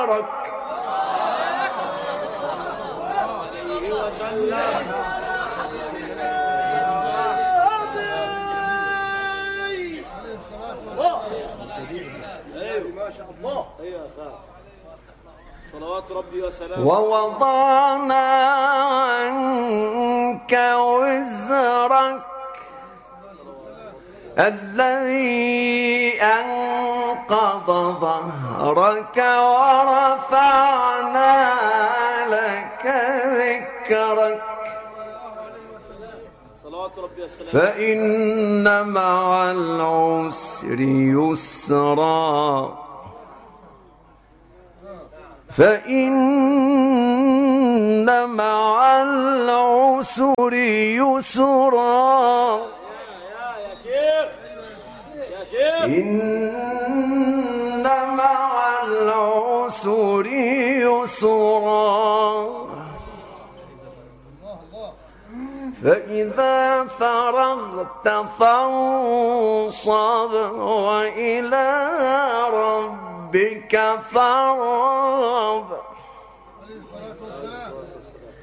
يسرك. صلوات ربي وسلامه. ووضعنا عنك وزرك الذي أنقض ظهرك ورفعنا لك ذكرك فإن مع العسر يسرا فإن مع العسر يسرا إن مع العسر يسرا فإذا فرغت فانصب وإلى ربك فارغب